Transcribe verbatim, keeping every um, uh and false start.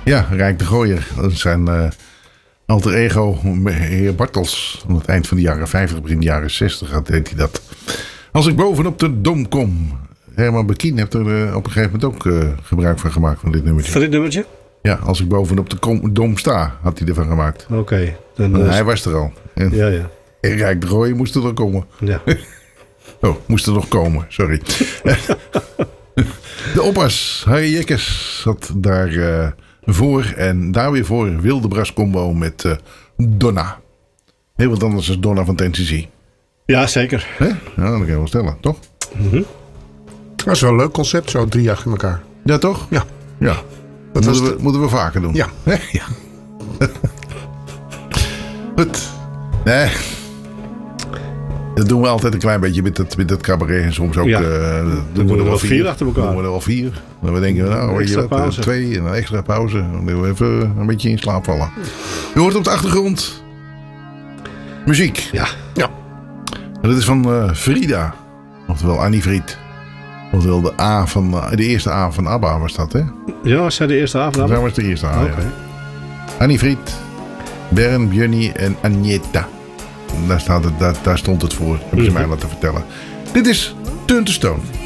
Ja, Rijk de Gooier. Dat is zijn uh, alter ego, heer Bartels. Aan het eind van de jaren vijftig, begin de jaren zestig deed hij dat. Als ik bovenop de dom kom. Herman Bekien heeft er uh, op een gegeven moment ook uh, gebruik van gemaakt van dit nummertje. Van dit nummertje? Ja, als ik bovenop de kom, dom sta, had hij ervan gemaakt. Oké. Okay, uh, hij was er al. En, ja, ja. en Rijk de Gooier moest er komen. Ja. Oh, moest er nog komen, sorry. De oppas, Harry Jekkes, zat daar uh, voor. En daar weer voor Wildebras combo met uh, Donna. Heel wat anders dan Donna van Ten cc. Ja, zeker. Hè? Ja, dat kan je wel stellen, toch? Mm-hmm. Dat is wel een leuk concept, zo drie achter elkaar. Ja, toch? Ja. Ja. Dat moeten, we, moeten we vaker doen. Ja. Ja. Goed. Nee. Dat doen we altijd een klein beetje met het, met het cabaret. En soms ook. Ja. Uh, doen doen we er wel vier, vier achter elkaar. Doen we er wel vier. Dan we denken, nou, weet je wat, pauze. twee en een extra pauze. Dan doen we even een beetje in slaap vallen. U hoort op de achtergrond muziek. Ja. Ja. En dat is van uh, Frida. Oftewel Annie Fried. Oftewel de A van uh, de eerste A van ABBA was dat, hè? Ja, was zij de eerste A van ABBA? Dat was de eerste A, okay. ja. Annie Fried, Bern, Björnie en Agneta. Daar, staat het, daar, daar stond het voor, hebben ze mij laten vertellen. Dit is Turn to Stone.